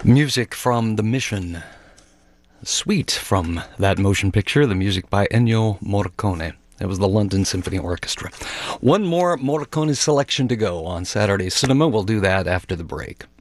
Music from The Mission. Suite from that motion picture, the music by Ennio Morricone. It was the London Symphony Orchestra. One more Morricone selection to go on Saturday Cinema. We'll do that after the break.